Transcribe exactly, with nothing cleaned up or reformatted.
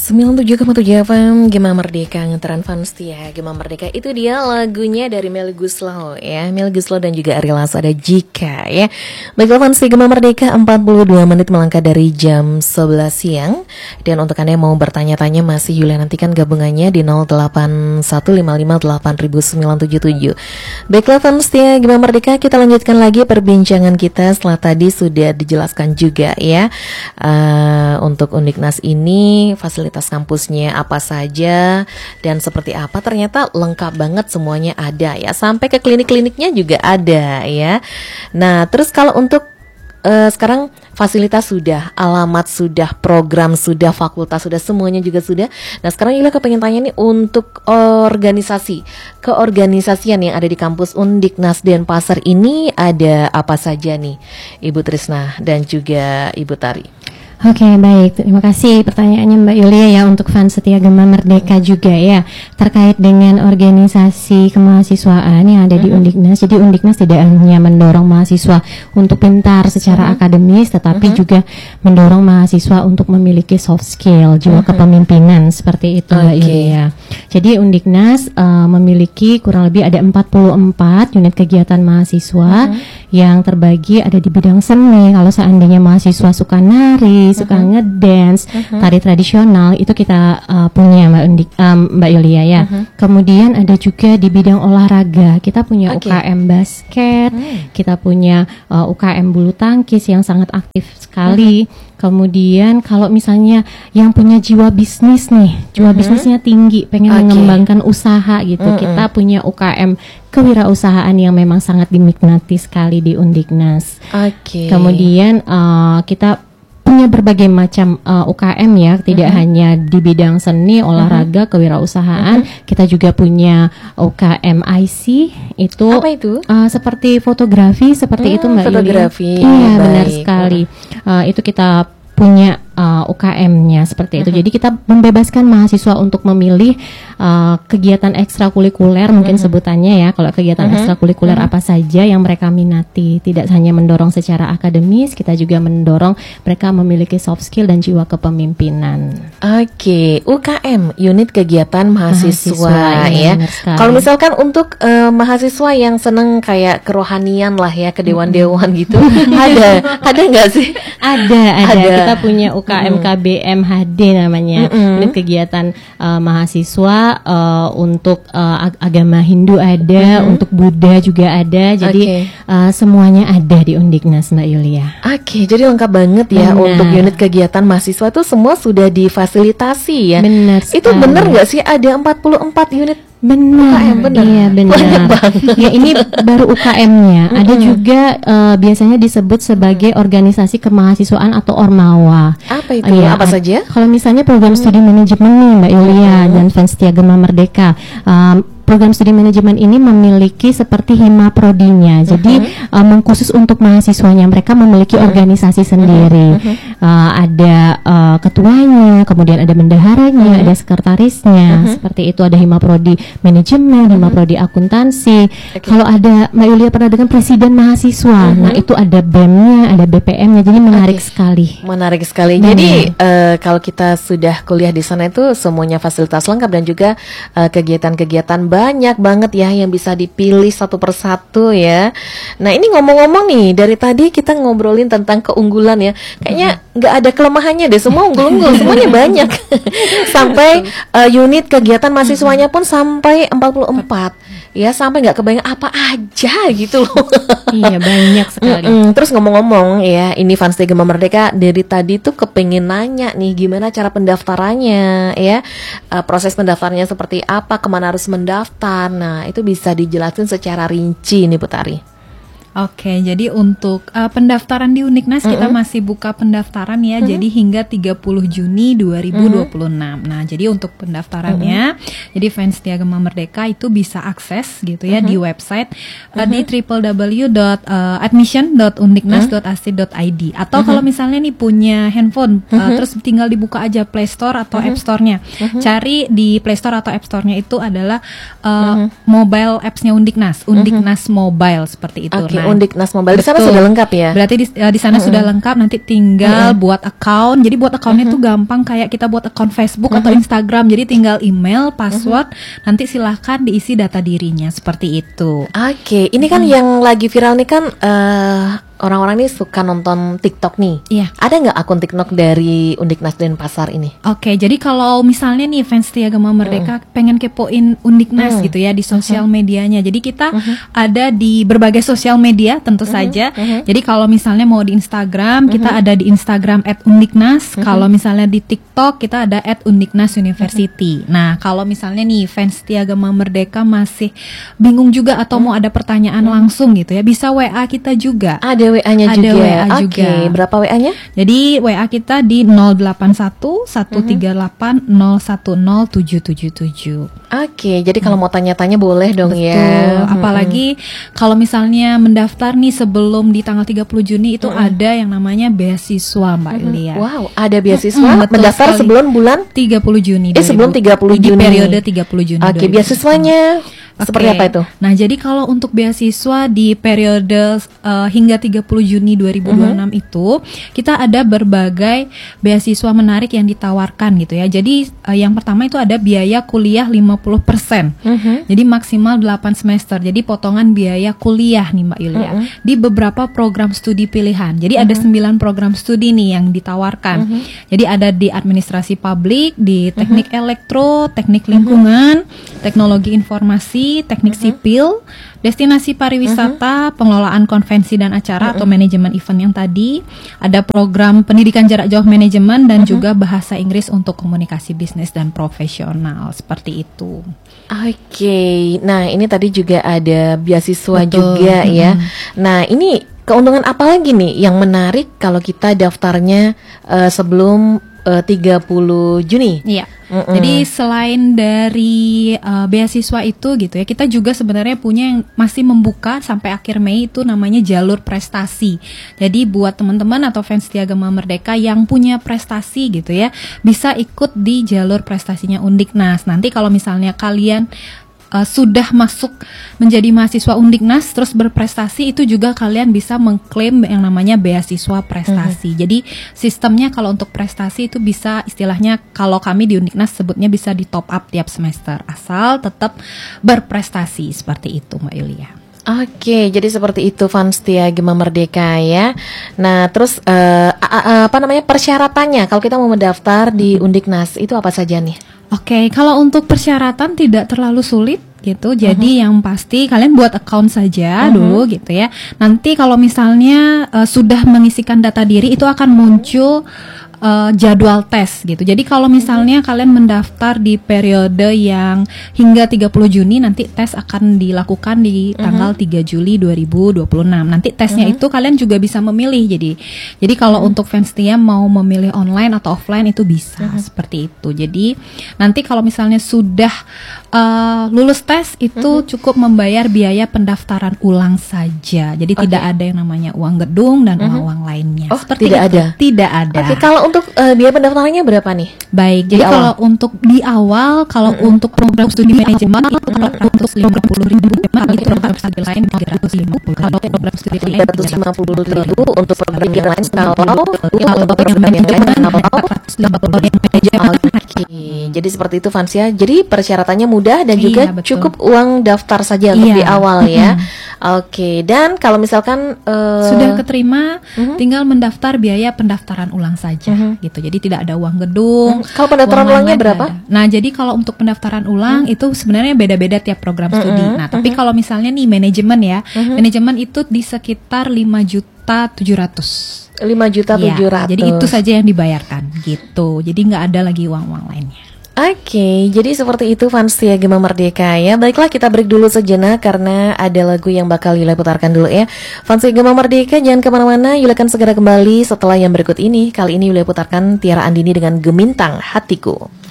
sembilan puluh tujuh koma tujuh F M Gema Merdeka, ngeteran fans ya. Gema Merdeka itu dia lagunya dari Melly Goeslaw ya, Melly Goeslaw dan juga Ari Lasso, ada Jika ya. Baiklah fans Gema Merdeka, empat puluh dua menit melangkah dari jam sebelas siang. Dan untuk Anda yang mau bertanya-tanya, masih Yulia nantikan gabungannya di nol delapan satu lima lima delapan sembilan tujuh tujuh. Baiklah fans ya Gema Merdeka, kita lanjutkan lagi perbincangan kita setelah tadi sudah dijelaskan juga ya. uh, Untuk Undiknas ini fasilitas kampusnya apa saja dan seperti apa, ternyata lengkap banget semuanya ada ya, sampai ke klinik-kliniknya juga ada ya. Nah terus kalau untuk uh, sekarang fasilitas sudah, alamat sudah, program sudah, fakultas sudah, semuanya juga sudah. Nah sekarang Yulia kepengen tanya nih untuk organisasi, keorganisasian yang ada di kampus Undiknas Denpasar ini ada apa saja nih Ibu Trisna dan juga Ibu Tari? Oke, okay, baik. Terima kasih pertanyaannya Mbak Yulia ya, untuk fans setia Gema Merdeka juga ya, terkait dengan organisasi kemahasiswaan yang ada di Undiknas. Jadi Undiknas tidak hanya mendorong mahasiswa untuk pintar secara uh-huh. akademis, tetapi uh-huh. juga mendorong mahasiswa untuk memiliki soft skill, jiwa uh-huh. kepemimpinan, seperti itu okay. Mbak Yulia. Jadi Undiknas uh, memiliki kurang lebih ada empat puluh empat unit kegiatan mahasiswa uh-huh. yang terbagi ada di bidang seni. Kalau seandainya mahasiswa suka nari, suka uh-huh. ngedance, uh-huh. tari tradisional, itu kita uh, punya Mbak Undik, um, Mbak Yulia ya. Uh-huh. Kemudian ada juga di bidang olahraga, kita punya okay. U K M basket, uh-huh. kita punya uh, U K M bulu tangkis yang sangat aktif sekali. Uh-huh. Kemudian kalau misalnya yang punya jiwa bisnis nih, jiwa uh-huh. bisnisnya tinggi, pengen okay. mengembangkan usaha gitu, uh-uh. kita punya U K M kewirausahaan yang memang sangat dinikmati sekali di Undiknas. Okay. Kemudian uh, kita punya berbagai macam uh, U K M ya, tidak uh-huh. hanya di bidang seni, olahraga, uh-huh. kewirausahaan. Uh-huh. Kita juga punya U K M I C, itu apa itu? Uh, seperti fotografi, seperti hmm, itu Mbak fotografi. Yulia. Iya, baik. Benar sekali. Uh, itu kita punya uh, U K M-nya seperti itu. Uh-huh. Jadi kita membebaskan mahasiswa untuk memilih uh, kegiatan ekstrakurikuler, mungkin uh-huh. sebutannya ya. Kalau kegiatan uh-huh. ekstrakurikuler uh-huh. apa saja yang mereka minati, tidak hanya mendorong secara akademis, kita juga mendorong mereka memiliki soft skill dan jiwa kepemimpinan. Oke, okay. U K M, unit kegiatan mahasiswa, mahasiswa ya. Kalau misalkan untuk uh, mahasiswa yang seneng kayak kerohanian lah ya, kedewan-dewan uh-huh. gitu, ada ada nggak sih? Ada, ada. ada. Kita punya U K M K B M H D namanya, mm-hmm. unit kegiatan uh, mahasiswa uh, untuk uh, ag- agama Hindu ada, mm-hmm. untuk Buddha juga ada. Jadi okay. uh, semuanya ada di Undiknas Mbak Yulia. Oke, okay, jadi lengkap banget ya. Benar. Untuk unit kegiatan mahasiswa itu semua sudah difasilitasi ya. Benar. Itu benar nggak sih ada empat puluh empat unit? Benar, benar. Iya benar. Ya ini baru U K M-nya. Mm-hmm. Ada juga uh, biasanya disebut sebagai organisasi kemahasiswaan atau ormawa. Apa itu? Ya, apa saja? Kalau misalnya program studi manajemen nih Mbak Yulia mm-hmm. dan fans setia Gema Merdeka. Um, Program studi manajemen ini memiliki seperti hima prodinya, uh-huh. jadi uh, mengkhusus untuk mahasiswanya, mereka memiliki uh-huh. organisasi sendiri, uh-huh. uh, ada uh, ketuanya, kemudian ada bendaharanya, uh-huh. ada sekretarisnya, uh-huh. seperti itu. Ada hima prodi manajemen, uh-huh. hima prodi akuntansi. Okay. Kalau ada Mbak Yulia pernah dengan presiden mahasiswa, uh-huh. nah itu ada B E M-nya, ada B P M-nya, jadi menarik okay. sekali. Menarik sekali. Nah, jadi uh, kalau kita sudah kuliah di sana itu semuanya fasilitas lengkap dan juga uh, kegiatan-kegiatan banyak banget ya yang bisa dipilih satu persatu ya. Nah ini ngomong-ngomong nih, dari tadi kita ngobrolin tentang keunggulan ya. Kayaknya nggak ada kelemahannya deh, semua unggul-unggul, semuanya banyak. Sampai uh, unit kegiatan mahasiswanya pun sampai empat puluh empat. Ya sampai nggak kebayang apa aja gitu loh. Iya banyak sekali. Mm-mm. Terus ngomong-ngomong ya, ini fans Gema Merdeka dari tadi tuh kepengen nanya nih gimana cara pendaftarannya ya, uh, proses pendaftarannya seperti apa, kemana harus mendaftar. Nah itu bisa dijelasin secara rinci nih Bu Tari. Oke, jadi untuk uh, pendaftaran di Undiknas mm-hmm. kita masih buka pendaftaran ya, mm-hmm. jadi hingga tiga puluh Juni dua ribu dua puluh enam. Mm-hmm. Nah, jadi untuk pendaftarannya, mm-hmm. jadi fans setia Gema Merdeka itu bisa akses gitu ya mm-hmm. di website uh, mm-hmm. di w w w dot admission dot undiknas dot a c dot i d atau mm-hmm. kalau misalnya nih punya handphone, mm-hmm. uh, terus tinggal dibuka aja Play Store atau mm-hmm. App Store-nya. Mm-hmm. Cari di Play Store atau App Store-nya itu adalah uh, mm-hmm. mobile apps-nya Undiknas, Undiknas mm-hmm. Mobile seperti itu. Okay. online. Undiknas Mobile di sana Betul. sudah lengkap ya. Berarti di, uh, di sana Mm-mm. sudah lengkap. Nanti tinggal Mm-mm. buat account. Jadi buat accountnya itu gampang kayak kita buat account Facebook atau Instagram. Jadi tinggal email, password. Nanti silahkan diisi data dirinya seperti itu. Oke, ini kan yang lagi viral nih kan eh, orang-orang ini suka nonton TikTok nih. Iya. Ada nggak akun TikTok dari Undiknas Denpasar ini? Oke, jadi kalau misalnya nih fans Setia Gema Merdeka pengen kepoin Undiknas Mm. gitu ya di sosial medianya. Jadi kita ada di berbagai sosial media tentu saja. Jadi kalau misalnya mau di Instagram, kita ada di Instagram at undiknas. Kalau misalnya di TikTok, kita ada at undiknas university. Nah, kalau misalnya nih fans Setia Gema Merdeka masih bingung juga atau mau ada pertanyaan langsung gitu ya, bisa W A kita juga. Ada W A-nya Ada juga. W A Oke, juga. berapa W A-nya? Jadi W A kita di nol delapan satu satu tiga delapan nol satu nol tujuh tujuh tujuh. Oke, jadi kalau mau tanya-tanya boleh dong Betul. ya. Apalagi kalau misalnya mendaftar nih sebelum di tanggal tiga puluh Juni itu ada yang namanya beasiswa Mbak Yulia. Wow, ada beasiswa Mm-mm, betul mendaftar sekali. sebelum bulan. tiga puluh Juni. Eh, sebelum tiga puluh Di Juni. periode tiga puluh Juni. Oke, dua ribu dua puluh. beasiswanya seperti Oke. apa itu? Nah, jadi kalau untuk beasiswa di periode uh, hingga tiga puluh Juni dua ribu dua puluh enam itu kita ada berbagai beasiswa menarik yang ditawarkan gitu ya. Jadi uh, yang pertama itu ada biaya kuliah lima puluh persen. Jadi maksimal delapan semester. Jadi potongan biaya kuliah nih Mbak Yulia di beberapa program studi pilihan. Jadi ada sembilan program studi nih yang ditawarkan. Jadi ada di administrasi publik, di teknik elektro, teknik lingkungan, teknologi informasi, teknik sipil, destinasi pariwisata, pengelolaan konvensi dan acara atau manajemen event yang tadi, ada program pendidikan jarak jauh manajemen dan juga bahasa Inggris untuk komunikasi bisnis dan profesional seperti itu. Oke, nah ini tadi juga ada beasiswa Betul. juga ya. Mm-mm. Nah ini keuntungan apa lagi nih yang menarik kalau kita daftarnya eh, sebelum eh, tiga puluh Juni? Iya. Mm-mm. Jadi selain dari uh, beasiswa itu gitu ya, kita juga sebenarnya punya yang masih membuka sampai akhir Mei itu namanya jalur prestasi. Jadi buat teman-teman atau fans Setia Gema Merdeka yang punya prestasi gitu ya, bisa ikut di jalur prestasinya Undiknas. Nanti kalau misalnya kalian Uh, sudah masuk menjadi mahasiswa Undiknas terus berprestasi, itu juga kalian bisa mengklaim yang namanya beasiswa prestasi. Jadi sistemnya kalau untuk prestasi itu bisa istilahnya kalau kami di Undiknas sebutnya bisa di top up tiap semester asal tetap berprestasi seperti itu Mbak Yulia. Oke, jadi seperti itu fans Setia Gema Merdeka ya. Nah, terus eh, a- a- apa namanya persyaratannya kalau kita mau mendaftar di Undiknas itu apa saja nih? Oke, kalau untuk persyaratan tidak terlalu sulit gitu. Jadi yang pasti kalian buat account saja dulu gitu ya. Nanti kalau misalnya uh, sudah mengisikan data diri itu akan muncul uh, jadwal tes gitu. Jadi kalau misalnya kalian mendaftar di periode yang hingga tiga puluh Juni, nanti tes akan dilakukan di tanggal tiga Juli dua ribu dua puluh enam. Nanti tesnya itu kalian juga bisa memilih. Jadi jadi kalau untuk fans Setia mau memilih online atau offline itu bisa seperti itu. Jadi nanti kalau misalnya sudah uh, lulus tes itu cukup membayar biaya pendaftaran ulang saja. Jadi Oke. tidak ada yang namanya uang gedung dan uang-uang lainnya. Oh, Seperti tidak itu. ada? Tidak ada. Oke, kalau untuk eh, biaya pendaftarannya berapa nih? Baik, Di jadi awal. kalau untuk di awal, kalau untuk program studi manajemen itu empat ratus lima puluh ribu, kalau program studi lain tiga ratus lima puluh. Kalau program studi lain tiga ratus lima puluh ribu untuk program yang lain kalau Kalau untuk program program yang lain manajemen kalau empat ratus lima puluh yang manajemen. Oke, jadi seperti itu fans ya. Jadi persyaratannya mudah dan Iya, juga betul. cukup uang daftar saja untuk Iya. di awal ya. Oke, dan kalau misalkan eh, Sudah keterima, tinggal mendaftar biaya pendaftaran ulang saja gitu. Jadi tidak ada uang gedung. kalau pendaftaran uang ulangnya lain-lain berapa? ada. Nah, jadi kalau untuk pendaftaran ulang itu sebenarnya beda-beda tiap program studi. Nah, tapi kalau misalnya nih manajemen ya, manajemen itu di sekitar lima juta tujuh ratus. lima juta Ya, tujuh ratus. jadi itu saja yang dibayarkan gitu. Jadi nggak ada lagi uang-uang lainnya. Oke, jadi seperti itu fans Setia Gema Merdeka ya. Baiklah, kita break dulu sejenak karena ada lagu yang bakal Yula putarkan dulu ya. Fans Setia Gema Merdeka, jangan kemana-mana, Yula akan segera kembali setelah yang berikut ini. Kali ini Yula putarkan Tiara Andini dengan Gemintang Hatiku.